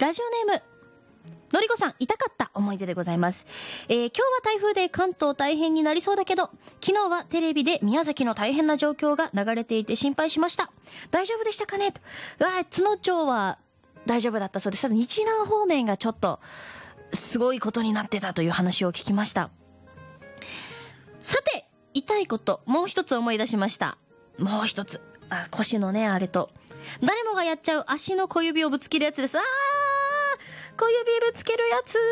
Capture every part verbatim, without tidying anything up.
ラジオネームのりこさん、痛かった思い出でございます。えー、今日は台風で関東大変になりそうだけど、昨日はテレビで宮崎の大変な状況が流れていて心配しました。大丈夫でしたかねと。うわ、津野町は大丈夫だったそうです。ただ日南方面がちょっとすごいことになってたという話を聞きました。さて、痛いこともう一つ思い出しました。もう一つ、あ、腰のねあれと、誰もがやっちゃう足の小指をぶつけるやつです。あー、小指ぶつけるやつ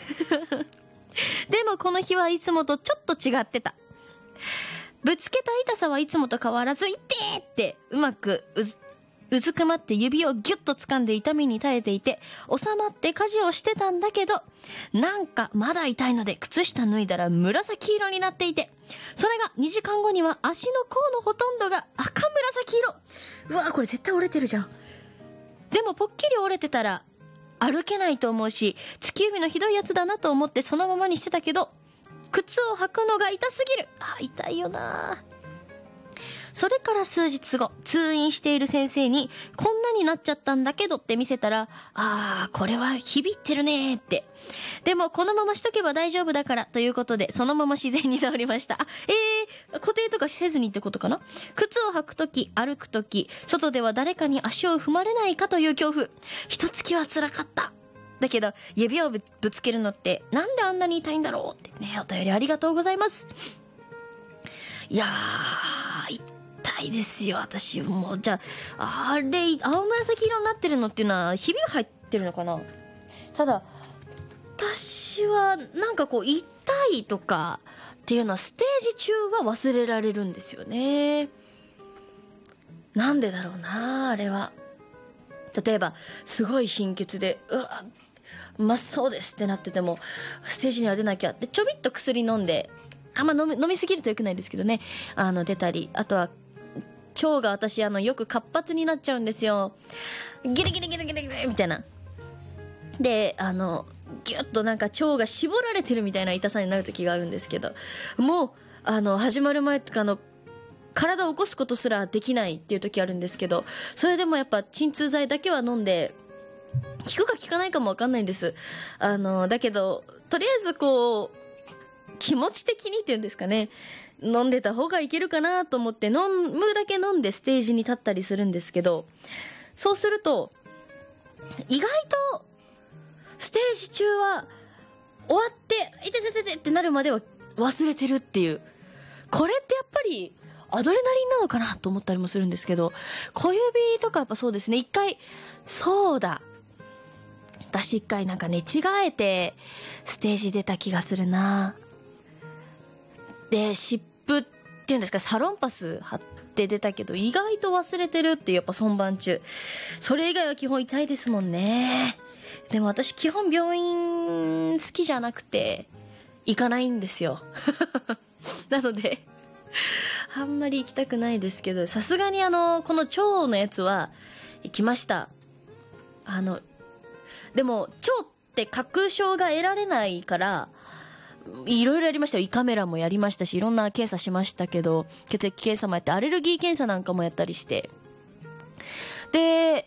でもこの日はいつもとちょっと違ってた。ぶつけた痛さはいつもと変わらず、いってーってうまくうずうずくまって指をギュッと掴んで痛みに耐えていて、収まって家事をしてたんだけど、なんかまだ痛いので靴下脱いだら紫色になっていて、それがにじかんごには足の甲のほとんどが赤紫色。うわ、これ絶対折れてるじゃん。でもぽっきり折れてたら歩けないと思うし、月指のひどいやつだなと思ってそのままにしてたけど、靴を履くのが痛すぎる。あ、痛いよな。それから数日後、通院している先生にこんなになっちゃったんだけどって見せたら、あー、これは響いてるねーって。でもこのまましとけば大丈夫だからということで、そのまま自然に治りました。あ、えー、固定とかせずにってことかな。靴を履くとき、歩くとき、外では誰かに足を踏まれないかという恐怖。一月は辛かった。だけど指を ぶ, ぶつけるのってなんであんなに痛いんだろうってね。お便りありがとうございます。いやー、痛いですよ。私もう、じゃあ、あれ青紫色になってるのっていうのはひびが入ってるのかな。ただ私はなんかこう痛いとかっていうのはステージ中は忘れられるんですよね。なんでだろうな。あれは例えばすごい貧血で、うわ真っ青ですってなってても、ステージには出なきゃってちょびっと薬飲んで、あんま飲み、飲みすぎると良くないですけどね、あの出たり、あとは腸が私あのよく活発になっちゃうんですよ。ギリギリギリギリギリみたいな。で、あのギュッとなんか腸が絞られてるみたいな痛さになる時があるんですけど、もうあの始まる前とかの体を起こすことすらできないっていう時あるんですけど、それでもやっぱ鎮痛剤だけは飲んで、効くか効かないかも分かんないんです。あのだけどとりあえずこう気持ち的にっていうんですかね、飲んでた方がいけるかなと思って飲むだけ飲んでステージに立ったりするんですけど、そうすると意外とステージ中は終わっていててててってなるまでは忘れてるっていう、これってやっぱりアドレナリンなのかなと思ったりもするんですけど、小指とかやっぱそうですね。一回、そうだ、私一回なんか寝違えてステージ出た気がするな。で、湿布っていうんですか、サロンパス貼って出たけど意外と忘れてるっていう、やっぱ本番中。それ以外は基本痛いですもんね。でも私基本病院好きじゃなくて行かないんですよなのであんまり行きたくないですけど、さすがにあのこの腸のやつは行きました。あのでも腸って確証が得られないからいろいろやりましたよ。胃カメラもやりましたし、いろんな検査しましたけど、血液検査もやって、アレルギー検査なんかもやったりして、で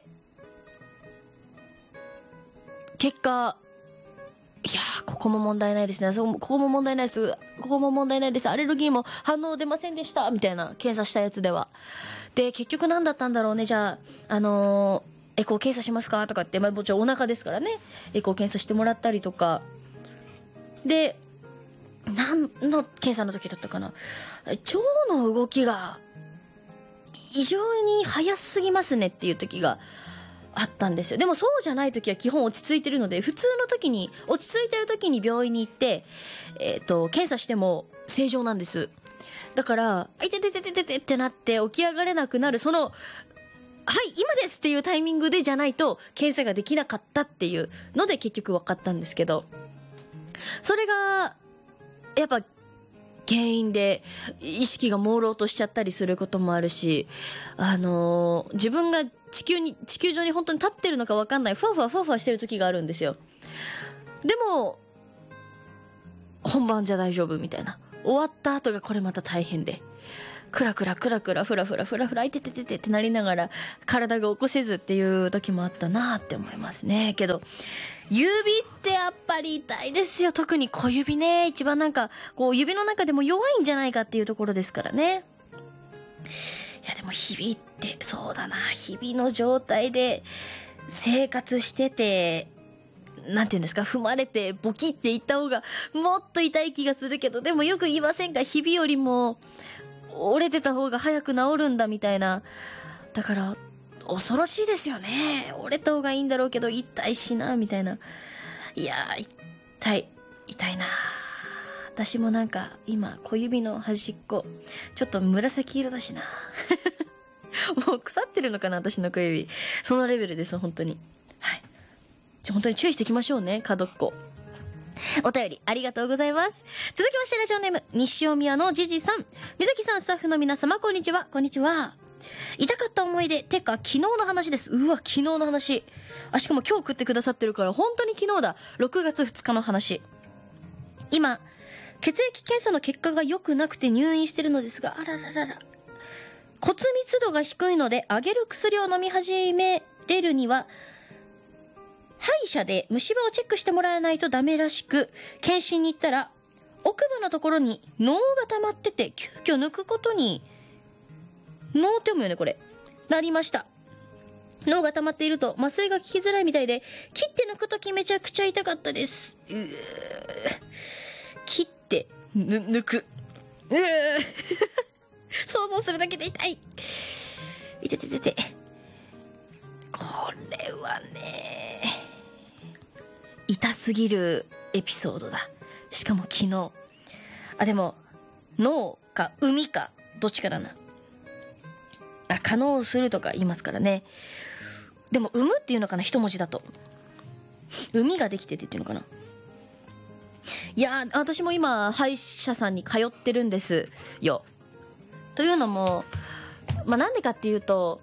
結果、いやー、ここも問題ないですね、ここも問題ないです、ここも問題ないです、アレルギーも反応出ませんでしたみたいな検査したやつでは。で結局何だったんだろうね。じゃあ、あのー、エコー検査しますかとかって、まあ、もちろんお腹ですからね、エコー検査してもらったりとかで、何の検査の時だったかな、腸の動きが異常に早すぎますねっていう時があったんですよ。でもそうじゃない時は基本落ち着いてるので、普通の時に落ち着いてる時に病院に行って、えーと、検査しても正常なんです。だから「あいてててててて」ってなって起き上がれなくなる、その「はい今です」っていうタイミングでじゃないと検査ができなかったっていうので結局分かったんですけど、それがやっぱ原因で意識が朦朧としちゃったりすることもあるし、あのー、自分が地球に地球上に本当に立ってるのか分かんない、ふわふわふわふわしてる時があるんですよ。でも本番じゃ大丈夫みたいな、終わった後がこれまた大変で、 クラクラクラクラフラフラフラフラいててててってなりながら体が起こせずっていう時もあったなって思いますね。けど指ってやっぱり痛いですよ。特に小指ね、一番なんかこう指の中でも弱いんじゃないかっていうところですからね。いやでも日々ってそうだな、日々の状態で生活しててなんていうんですか、踏まれてボキっていった方がもっと痛い気がするけど、でもよく言いませんか、日々よりも折れてた方が早く治るんだみたいな。だから恐ろしいですよね。折れた方がいいんだろうけど痛いしなみたいな。いやー痛い痛いな。私もなんか今小指の端っこちょっと紫色だしなもう腐ってるのかな私の小指。そのレベルです本当に。はい、本当に注意していきましょうね、角っこ。お便りありがとうございます。続きましてラジオネーム西尾宮のじじさん。水木さん、スタッフの皆様こんにちは。こんにちは。痛かった思い出てか昨日の話です。うわ昨日の話。あしかも今日食ってくださってるから本当に昨日だ。ろくがつふつかの話。今血液検査の結果が良くなくて入院してるのですが、あらららら、骨密度が低いので上げる薬を飲み始めれるには歯医者で虫歯をチェックしてもらわないとダメらしく、検診に行ったら奥歯のところに脳が溜まってて急遽抜くことに、脳って読むよねこれ、なりました。脳が溜まっていると麻酔が効きづらいみたいで、切って抜くときめちゃくちゃ痛かったです。うー切ってぬ抜く、うー想像するだけで痛い。いてててて、これはね痛すぎるエピソードだ。しかも昨日、あでも脳か海かどっちかだな。あ、可能するとか言いますからね。でも産むっていうのかな、一文字だと海ができててっていうのかな。いや私も今歯医者さんに通ってるんですよ。というのもまあなんでかっていうと、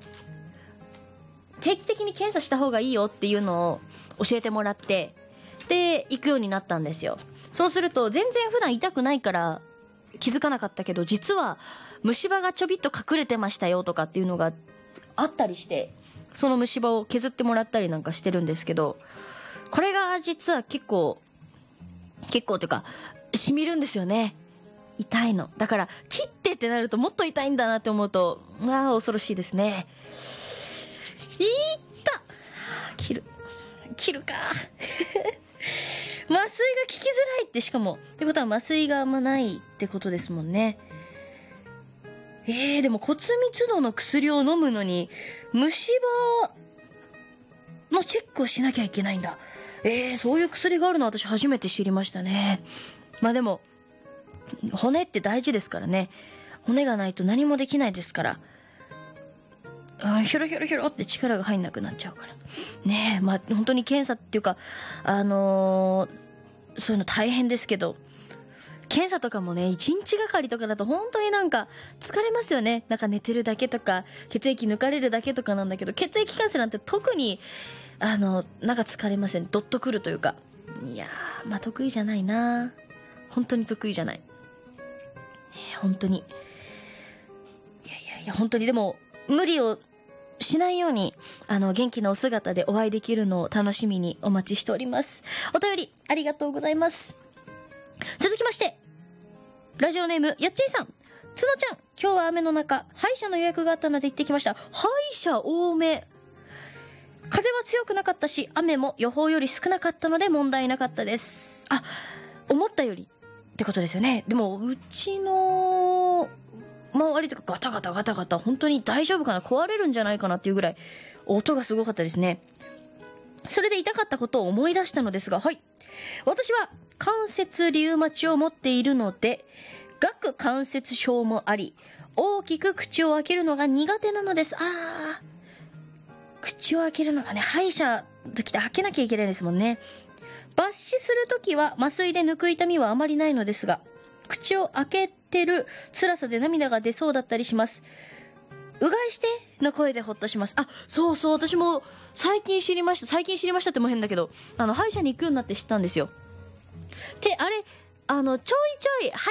定期的に検査した方がいいよっていうのを教えてもらって、で行くようになったんですよ。そうすると全然普段痛くないから気づかなかったけど、実は虫歯がちょびっと隠れてましたよとかっていうのがあったりして、その虫歯を削ってもらったりなんかしてるんですけど、これが実は結構結構というかしみるんですよね、痛いの。だから切ってってなるともっと痛いんだなって思うと、ああ恐ろしいですね。いった切る切るか麻酔が効きづらいって、しかもってことは麻酔があんまないってことですもんね。えー、でも骨密度の薬を飲むのに虫歯のチェックをしなきゃいけないんだ。えー、そういう薬があるの私初めて知りましたね。まあでも骨って大事ですからね。骨がないと何もできないですから、うん、ヒョロヒョロヒョロって力が入んなくなっちゃうからね。えまあ本当に検査っていうかあのー、そういうの大変ですけど、検査とかもねいちにちがかりとかだと本当になんか疲れますよね。なんか寝てるだけとか血液抜かれるだけとかなんだけど、血液検査なんて特にあのなんか疲れません。ドッとくるというか、いやーまあ得意じゃないな、本当に得意じゃない、ね、本当にいやいやいや本当に。でも無理をしないようにあの元気なお姿でお会いできるのを楽しみにお待ちしております。お便りありがとうございます。続きましてラジオネームやっちーさん。つのちゃん、今日は雨の中歯医者の予約があったので行ってきました。歯医者多め。風は強くなかったし雨も予報より少なかったので問題なかったです。あ、思ったよりってことですよね。でもうちの周りとかガタガタガタガタ本当に大丈夫かな、壊れるんじゃないかなっていうぐらい音がすごかったですね。それで痛かったことを思い出したのですが、はい、私は関節リウマチを持っているので顎関節症もあり、大きく口を開けるのが苦手なのです。あら、口を開けるのがね、歯医者の時って開けなきゃいけないですもんね。抜歯する時は麻酔で抜く痛みはあまりないのですが、口を開けてる辛さで涙が出そうだったりします。うがいしての声でほっとします。あ、そうそう、私も最近知りました。最近知りましたっても変だけど、あの歯医者に行くようになって知ったんですよ。で、あれあのちょいちょいはいう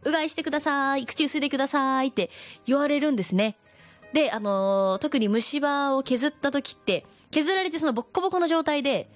うがいしてください、口ゆすいでくださいって言われるんですね。で、あのー特に虫歯を削った時って、削られてそのボッコボコの状態で